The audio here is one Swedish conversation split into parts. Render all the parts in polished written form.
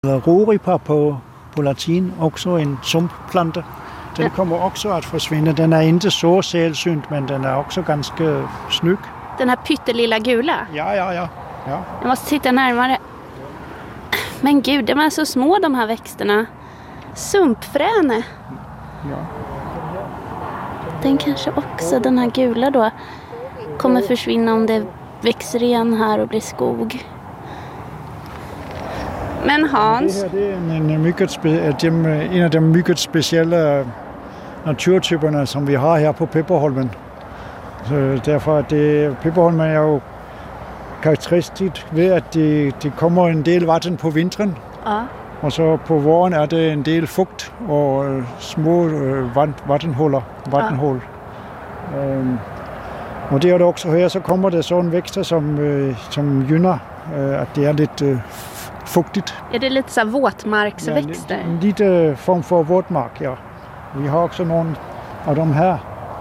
Roripa på latin, också en sumpplanta. Den kommer också att försvinna. Den är inte så sällsynt, men den är också ganska snygg. Den här pyttelilla gula? Ja. Jag måste titta närmare. Men gud, de är så små de här växterna. Sumpfräne. Ja. Den kanske också, den här gula då, kommer försvinna om det växer igen här och blir skog. Men Hans... Det är en av de mycket speciella naturtyperna som vi har här på Pepparholmen. Så därför att Pepparholmen är ju karaktäristiskt vid att det kommer en del vatten på vintern. Ja. Och så på våren är det en del fukt och små vattenhål. Och det är det också här, så kommer det sån växter som gynnar att det är lite fuktigt. Är det lite så här våtmarksväxter? Ja, lite form för våtmark, ja. Vi har också någon av de här.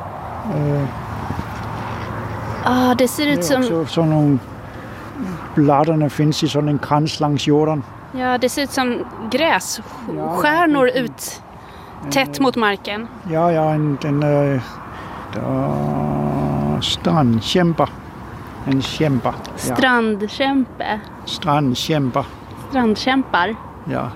Det ser ut som... Det är också sådana bladarna finns i sån en krans längs jorden. Ja, det ser ut som grässtjärnor ut tätt mot marken. Ja, en strandkämpa. En kämpa. Strandkämpe. Strandkämpa. Strandkämpar. Ja.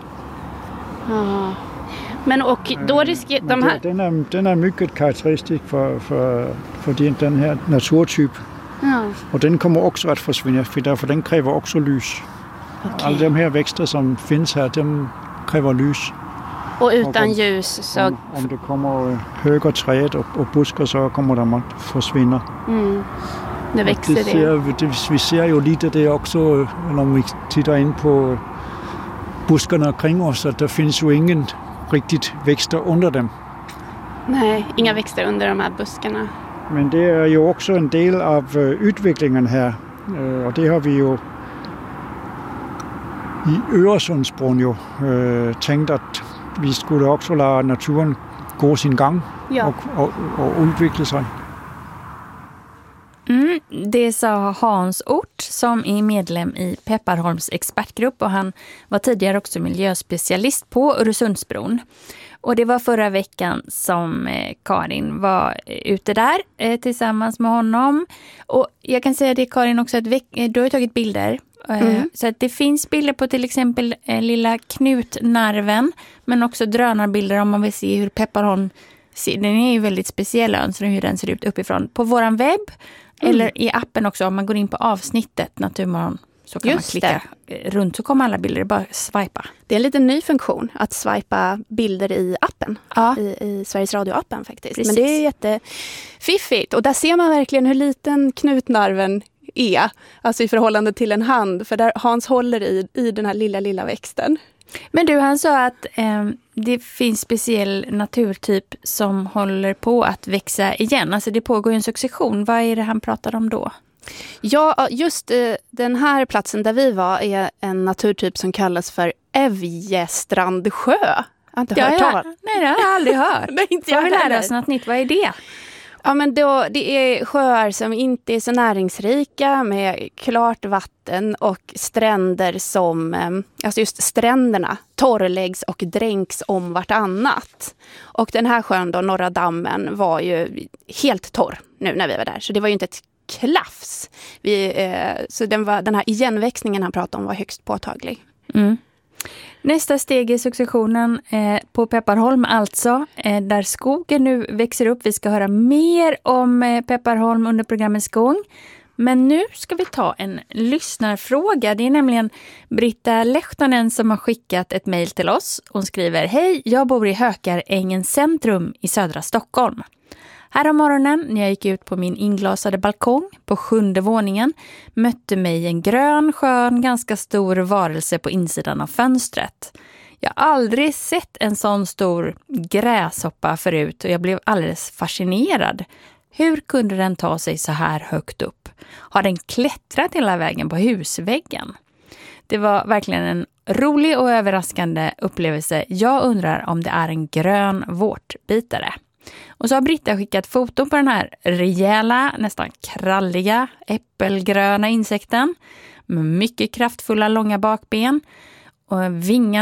Men och då riskerar de här... Den är mycket karaktäristisk för den här naturtyp. Ja. Och den kommer också att försvinna, för den kräver också lys. Okay. Alla de här växter som finns här, de kräver lys. Och utan ljus så... Om det kommer höga träd och buskar så kommer de att försvinna. Det växer vi ser ju lite det också när vi tittar in på buskarna kring oss, att det finns ju ingen riktigt växter under dem. Nej, inga växter under de här buskarna. Men det är ju också en del av utvecklingen här. Och det har vi ju i Öresundsbron ju tänkt att vi skulle också låta naturen gå sin gång och utveckla sig. Det sa Hans Ort som är medlem i Pepparholms expertgrupp, och han var tidigare också miljöspecialist på Öresundsbron. Och det var förra veckan som Karin var ute där tillsammans med honom. Och jag kan säga det, Karin, också att du har tagit bilder. Så att det finns bilder på till exempel lilla knutnarven, men också drönarbilder om man vill se hur Pepparholm ser. Den är ju väldigt speciell, så hur den ser ut uppifrån. På våran webb eller i appen också, om man går in på avsnittet Naturmorgon, så kan man klicka runt så kommer alla bilder, bara swipa. Det är en liten ny funktion att swipa bilder i appen, i Sveriges Radio-appen faktiskt. Precis. Men det är jättefiffigt, och där ser man verkligen hur liten knutnarven är, alltså i förhållande till en hand, för där Hans håller i den här lilla växten. Men du, han sa att det finns speciell naturtyp som håller på att växa igen. Alltså det pågår en succession. Vad är det han pratar om då? Ja, just den här platsen där vi var är en naturtyp som kallas för Evjestrandsjö. Jag har inte hört talas. Nej, det har jag aldrig hört. Nej, inte jag vill lära oss något nytt. Vad är det? Ja, men då, det är sjöar som inte är så näringsrika med klart vatten och stränder som, alltså just stränderna torrläggs och dränks om vartannat. Och den här sjön då, Norra dammen, var ju helt torr nu när vi var där. Så det var ju inte ett klaffs. Så den här igenväxningen han pratade om var högst påtaglig. Nästa steg i successionen på Pepparholm alltså, där skogen nu växer upp. Vi ska höra mer om Pepparholm under programmets gång. Men nu ska vi ta en lyssnarfråga. Det är nämligen Britta Lehtonen som har skickat ett mejl till oss. Hon skriver: Hej, jag bor i Hökarängen centrum i södra Stockholm. Här om morgonen när jag gick ut på min inglasade balkong på 7:e våningen mötte mig en grön, skön, ganska stor varelse på insidan av fönstret. Jag har aldrig sett en sån stor gräshoppa förut och jag blev alldeles fascinerad. Hur kunde den ta sig så här högt upp? Har den klättrat hela vägen på husväggen? Det var verkligen en rolig och överraskande upplevelse. Jag undrar om det är en grön vårtbitare. Och så har Britta skickat foto på den här rejäla, nästan kralliga, äppelgröna insekten med mycket kraftfulla långa bakben och vingar